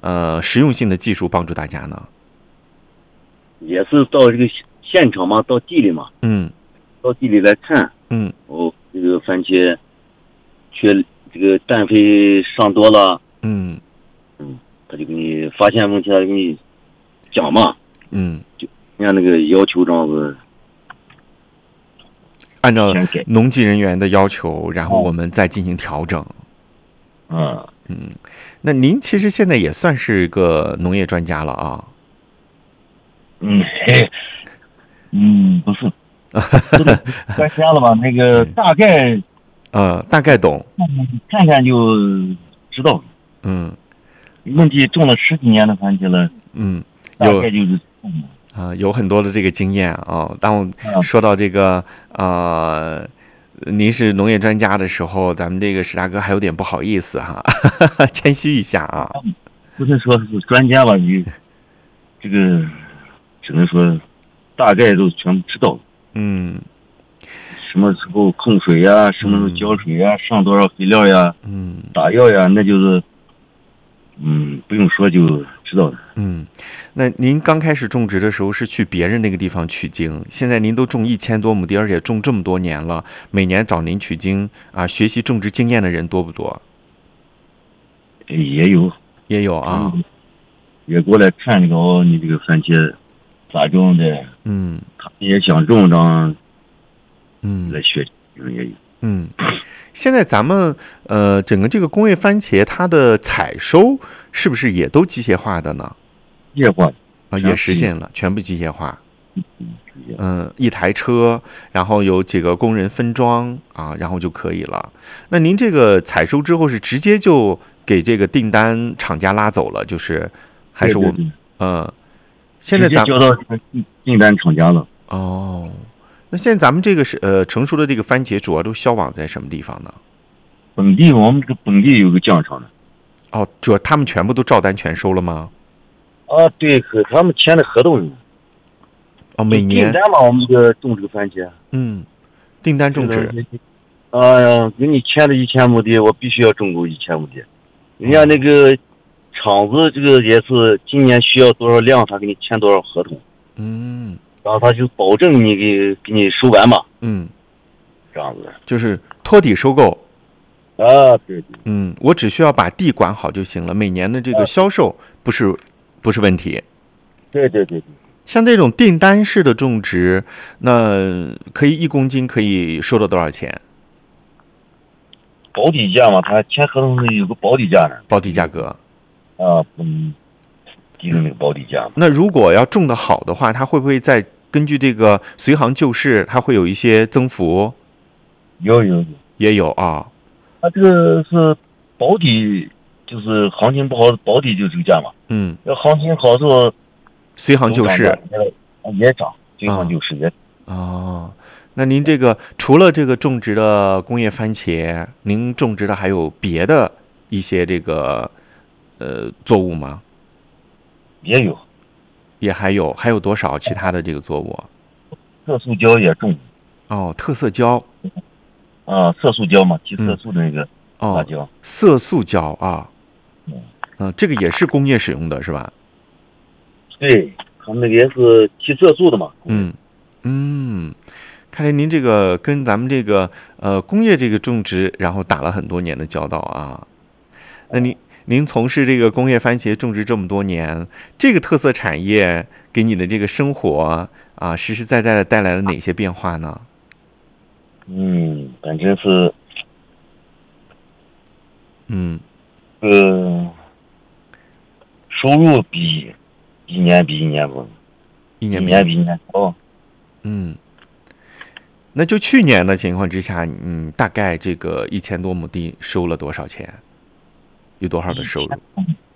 实用性的技术帮助大家呢？ 也是到这个现场嘛，到地里嘛，到地里来看，这个番茄缺这个氮肥上多了，他就给你发现问题，他就给你讲嘛，就按那个要求这样子， 按照农技人员的要求，然后我们再进行调整。那您其实现在也算是个农业专家了啊。 不是，专家了吧？那个大概懂，看看就知道。问题种了10几年的番茄了，大概就是有很多的这个经验啊。当我说到这个您是农业专家的时候，咱们这个史大哥还有点不好意思哈，谦虚一下啊。 不是说是专家吧，你这个只能说大概都全部知道。什么时候控水呀，什么时候浇水呀，上多少肥料呀，打药呀，那就是不用说就知道的。 那您刚开始种植的时候是去别人那个地方取经，现在您都种1000多亩地，而且种这么多年了，每年找您取经啊，学习种植经验的人多不多？ 也有啊， 也过来看这个你这个番茄咋种的，他也想种上，来学也有。 现在咱们整个这个工业番茄，它的采收是不是也都机械化的呢？ 机械化啊，也实现了，全部机械化。一台车，然后有几个工人分装啊，然后就可以了。那您这个采收之后是直接就给这个订单厂家拉走了，就是还是我们现在咱们交到订单厂家了。 那现在咱们这个是成熟的这个番茄主要都销往在什么地方呢？ 我们这个本地有个酱厂的。 主要他们全部都照单全收了吗？ 对，和他们签的合同。 每年订单嘛，我们这个种这个番茄。 订单种植。 给你签了1000亩地，我必须要种够1000亩地。人家那个厂子这个也是今年需要多少量，他给你签多少合同。然后他就保证你给你收完嘛。这样子。 就是托底收购。 对。 我只需要把地管好就行了，每年的这个销售不是问题。 对。 像这种订单式的种植，那可以1公斤可以收到多少钱？ 保底价嘛，他签合同是有个保底价的。 保底价格。 提供那个保底价。 那如果要种得好的话，它会不会再根据这个随行就市，它会有一些增幅？也有啊。 它这个是保底，就是行情不好，保底就这个价嘛。要行情好时候， 随行就市也涨，随行就市也。 那您这个除了这个种植的工业番茄，您种植的还有别的一些这个作物吗？还有多少其他的这个作物？ 色素椒也种。 特色椒。 色素椒嘛，提色素的那个辣椒。 色素椒啊。这个也是工业使用的是吧？ 对，他们那个也是提色素的嘛。 看来您这个跟咱们这个工业这个种植，然后打了很多年的交道啊。那您从事这个工业番茄种植这么多年，这个特色产业给你的这个生活啊，实实在在的带来了哪些变化呢？ 反正是，收入比一年比一年高，一年比一年高。 那就去年的情况之下，大概这个1000多亩地收了多少钱？有多少的收入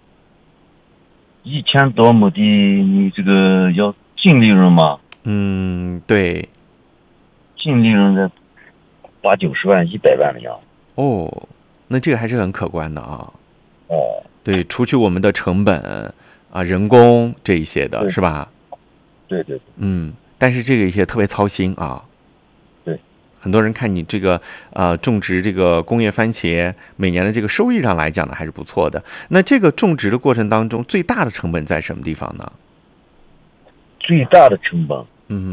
？1000多亩地，你这个要净利润吗？ 对。 净利润的80-90万、100万的样子。 那这个还是很可观的啊。对，除去我们的成本啊、人工这一些的，是吧？ 对。 但是这个一些特别操心啊。 对。 很多人看你这个种植这个工业番茄，每年的这个收益上来讲呢，还是不错的。那这个种植的过程当中，最大的成本在什么地方呢？ 最大的成本，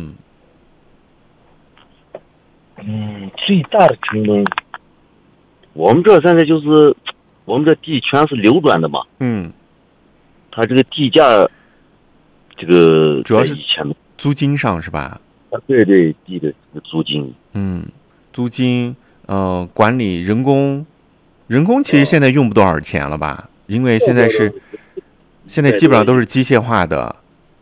最大的成本，我们这现在就是我们这地全是流转的嘛，它这个地价，这个主要是租金上是吧？ 对，地的租金， 租金，管理人工其实现在用不多少钱了吧？因为现在基本上都是机械化的，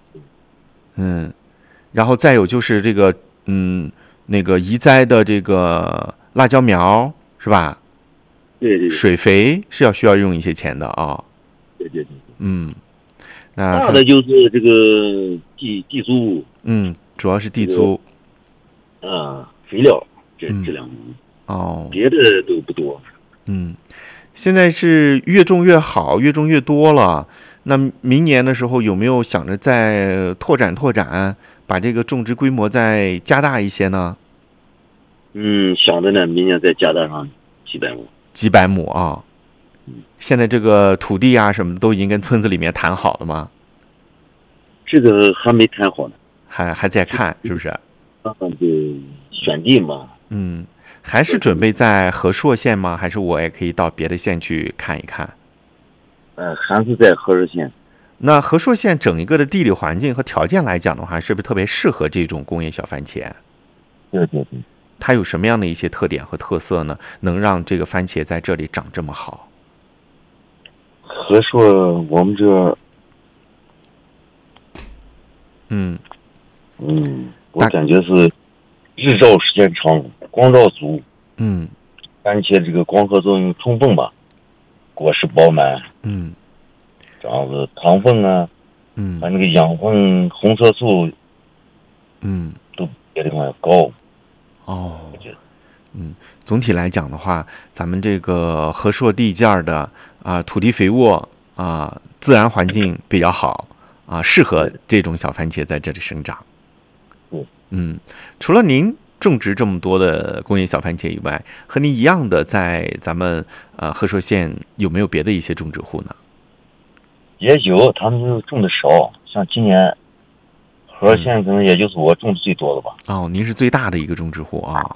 然后再有就是这个，那个移栽的这个辣椒苗是吧？ 对， 水肥是需要用一些钱的啊。 对， 那大的就是这个地租， 主要是地租， 肥料这两别的都不多。 现在是越种越好，越种越多了。那明年的时候有没有想着再拓展，把这个种植规模再加大一些呢？ 想着呢，明年再加大上几百亩啊。现在这个土地啊什么的都已经跟村子里面谈好了吗？ 这个还没谈好呢， 还在看，是不是？ 对，选地嘛。 还是准备在和硕县吗？还是我也可以到别的县去看一看？ 还是在和硕县。 那和硕县整一个的地理环境和条件来讲的话，是不是特别适合这种工业小番茄？ 对。 它有什么样的一些特点和特色呢？能让这个番茄在这里长这么好？ 和硕，我们这，我感觉是日照时间长，光照足，番茄这个光合作用充分吧，果实饱满，这样子糖分啊，它那个养分、红色素，都比别的地方要高。我觉得。 总体来讲的话，咱们这个和硕地界的土地肥沃自然环境比较好适合这种小番茄在这里生长。除了您种植这么多的工业小番茄以外，和您一样的在咱们和硕县有没有别的一些种植户呢？ 也有，他们种的少，像今年和硕县可能也就是我种的最多的吧。 您是最大的一个种植户啊。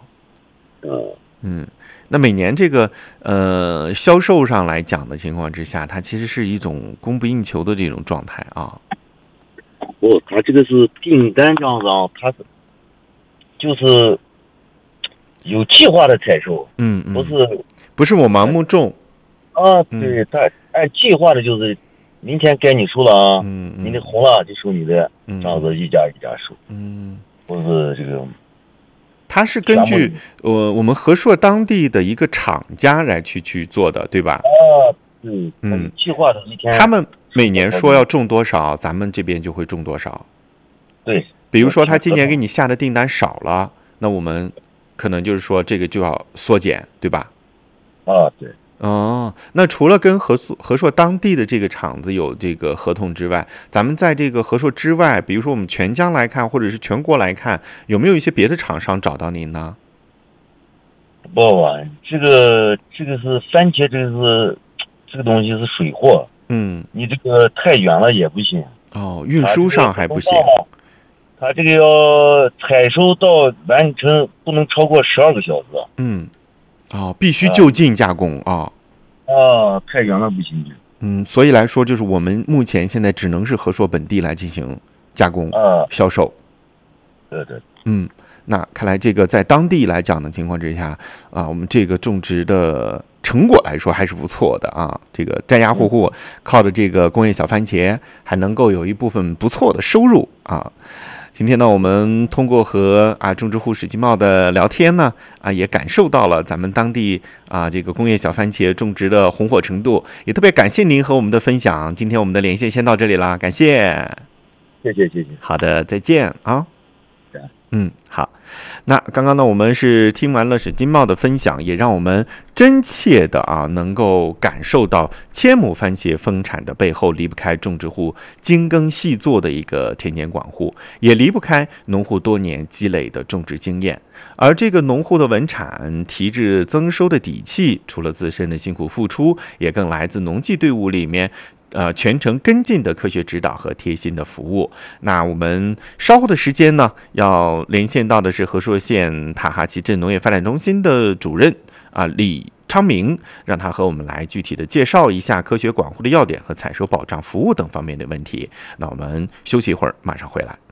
那每年这个销售上来讲的情况之下，它其实是一种供不应求的这种状态啊。 它这个是订单这样子它是就是有计划的采收，不是我盲目种对，它按计划的，就是明天该你收了明天红了就收你的，这样子一家一家收，不是这个。 它是根据我们和硕当地的一个厂家来去做的，对吧？ 计划的一天， 他们每年说要种多少，咱们这边就会种多少。 对， 比如说他今年给你下的订单少了，那我们可能就是说这个就要缩减，对吧？ 对。 那除了跟和硕当地的这个厂子有这个合同之外，咱们在这个和硕之外，比如说我们全疆来看，或者是全国来看，有没有一些别的厂商找到您呢？ 不，这个是番茄，这个东西是水货，你这个太远了也不行。 运输上还不行。 它这个要采收到完成不能超过12个小时。 必须就近加工太远了不行。 所以来说，就是我们目前现在只能是和硕本地来进行加工销售。 对。 那看来这个在当地来讲的情况之下我们这个种植的成果来说还是不错的这个家家户户靠着这个工业小番茄还能够有一部分不错的收入今天呢，我们通过和种植户史金茂的聊天呢，也感受到了咱们当地这个工业小番茄种植的红火程度，也特别感谢您和我们的分享。今天我们的连线先到这里了，感谢。 谢谢。 好的，再见好。那刚刚呢，我们是听完了沈金茂的分享，也让我们真切的能够感受到千亩番茄丰产的背后，离不开种植户精耕细作的一个田间管护，也离不开农户多年积累的种植经验。而这个农户的稳产、提质增收的底气，除了自身的辛苦付出，也更来自农技队伍里面全程跟进的科学指导和贴心的服务。那我们稍后的时间呢，要连线到的是和硕县塔哈奇镇农业发展中心的主任李昌明，让他和我们来具体的介绍一下科学管护的要点和采收保障服务等方面的问题。那我们休息一会儿，马上回来。